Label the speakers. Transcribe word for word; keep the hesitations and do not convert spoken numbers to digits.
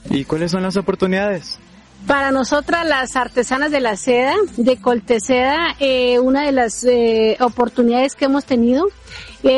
Speaker 1: ¿Y cuáles son las oportunidades?
Speaker 2: Para nosotras, las artesanas de la seda, de Colteseda, eh, una de las eh, oportunidades que hemos tenido